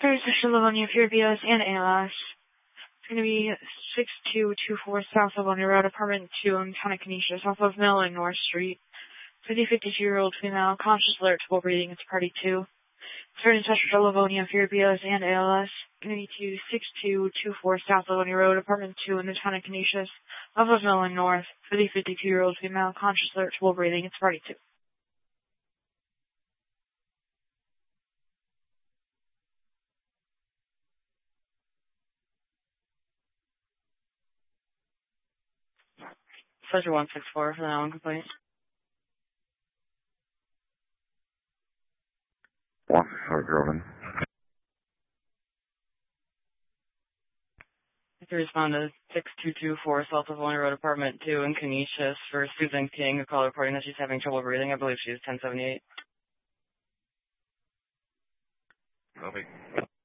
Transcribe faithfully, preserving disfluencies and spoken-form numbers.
There's the Livonia, Fear B S, and A L S. It's going to be six two two four South Livonia Road, apartment two in Tonawanda, off of Mill and North Street. fifty, fifty-two-year-old female, conscious, alert, full breathing. It's party two. Turn in touch with Livonia, Fear B S, and A L S. Going to be to six two two four South Livonia Road, apartment two in the Tonawanda, off of Mill and North. fifty, fifty-two-year-old female, conscious, alert, full breathing. It's party two. Pleasure one six four for the now complaint. one six four, Groven. To respond to six two two four South Livonia Road, apartment two in Canisius for Susan King, a call reporting that she's having trouble breathing. I believe she's ten seventy-eight. Copy.